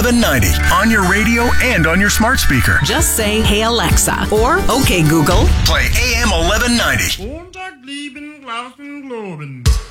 1190 on your radio and on your smart speaker. Just say, "Hey Alexa," or "Okay Google, Play AM 1190. Montag blieben Glauben globen.